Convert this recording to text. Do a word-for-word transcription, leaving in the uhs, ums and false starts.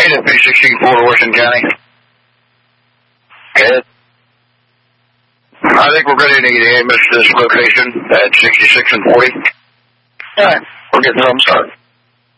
F B sixteen four, Washington County. Good. I think we're ready to need ambulance to this location at sixty-six and forty. All right. We're getting some start.